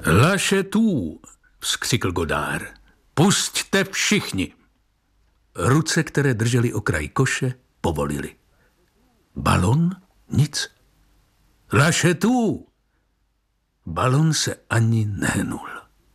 Lašetů, vzkřikl Godard. Pusťte všichni. Ruce, které držely okraj koše, povolily. Balon? Nic. Lašetů! Balon se ani nehnul.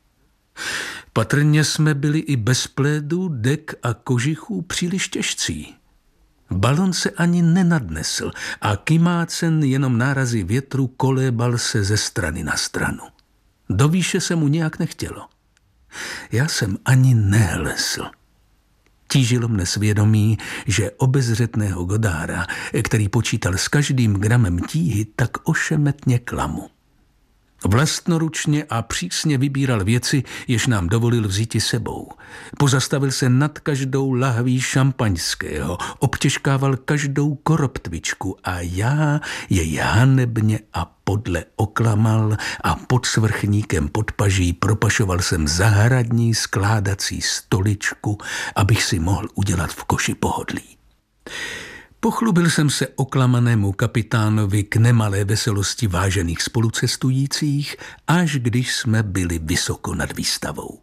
Patrně jsme byli i bez plédu, dek a kožichů příliš těžcí. Balon se ani nenadnesl a kymácen jenom nárazy větru kolébal se ze strany na stranu. Do výše se mu nějak nechtělo. Já jsem ani nehlesl. Tížilo mne svědomí, že obezřetného Godarda, který počítal s každým gramem tíhy, tak ošemetně klamu. Vlastnoručně a přísně vybíral věci, jež nám dovolil vzíti sebou. Pozastavil se nad každou lahví šampaňského, obtěžkával každou koroptvičku a já jej hanebně a podle oklamal a pod svrchníkem pod paží propašoval jsem zahradní skládací stoličku, abych si mohl udělat v koši pohodlí. Pochlubil jsem se oklamanému kapitánovi k nemalé veselosti vážených spolucestujících, až když jsme byli vysoko nad výstavou.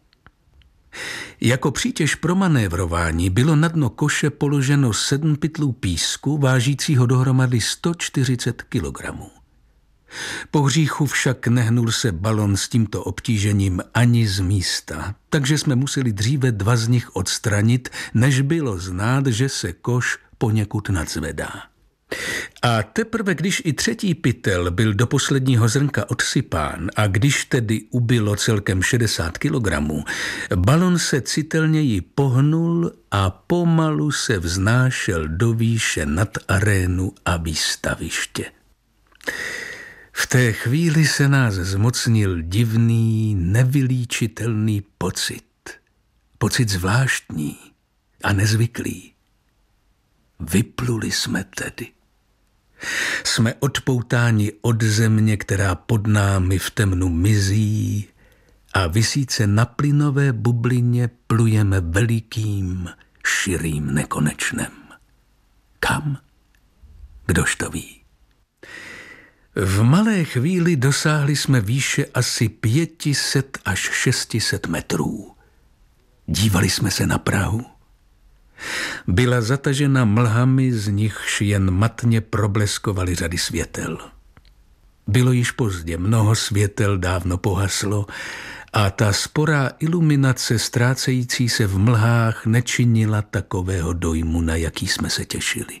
Jako přítěž pro manévrování bylo na dno koše položeno 7 pytlů písku, vážícího dohromady 140 kilogramů. Po hříchu však nehnul se balon s tímto obtížením ani z místa, takže jsme museli dříve 2 z nich odstranit, než bylo znát, že se koš poněkud nadzvedá. A teprve když i 3. pytel byl do posledního zrnka odsypán a když tedy ubylo celkem 60 kilogramů, balon se citelněji pohnul a pomalu se vznášel do výše nad arénu a výstaviště. V té chvíli se nás zmocnil divný, nevylíčitelný pocit. Pocit zvláštní a nezvyklý. Vypluli jsme tedy. Jsme odpoutáni od země, která pod námi v temnu mizí a visíce na plynové bublině plujeme velikým, širým nekonečnem. Kam? Kdož to ví? V malé chvíli dosáhli jsme výše asi 500 až 600 metrů. Dívali jsme se na Prahu. Byla zatažena mlhami, z nichž jen matně probleskovaly řady světel. Bylo již pozdě, mnoho světel dávno pohaslo a ta sporá iluminace ztrácející se v mlhách nečinila takového dojmu, na jaký jsme se těšili.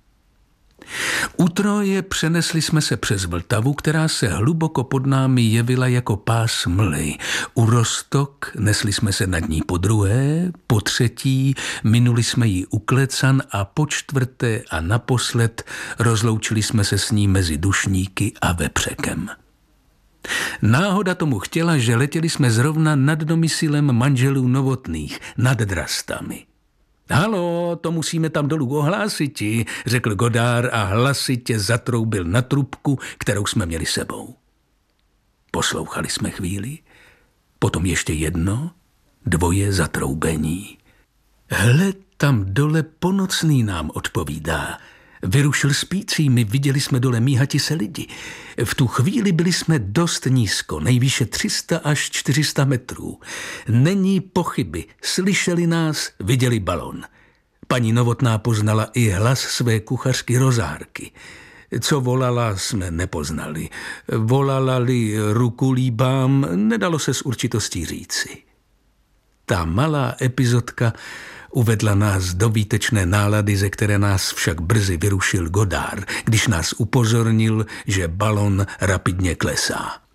U Troje přenesli jsme se přes Vltavu, která se hluboko pod námi jevila jako pás mlhy. U Roztok nesli jsme se nad ní po druhé, po třetí, minuli jsme ji u Klecan a po čtvrté a naposled rozloučili jsme se s ní mezi Dušníky a Vepřekem. Náhoda tomu chtěla, že letěli jsme zrovna nad domyslem manželů Novotných, nad Drastami. Halo, to musíme tam dolů ohlásiti, řekl Godard a hlasitě zatroubil na trubku, kterou jsme měli sebou. Poslouchali jsme chvíli, potom ještě 1, 2 zatroubení. Hle, tam dole Ponocný nám odpovídá. Vyrušil spícími, viděli jsme dole míhati se lidi. V tu chvíli byli jsme dost nízko, nejvýše 300 až 400 metrů. Není pochyby, slyšeli nás, viděli balon. Paní Novotná poznala i hlas své kuchařky Rozárky. Co volala, jsme nepoznali. Volala-li ruku líbám, nedalo se s určitostí říci. Ta malá epizodka uvedla nás do výtečné nálady, ze které nás však brzy vyrušil Godard, když nás upozornil, že balon rapidně klesá.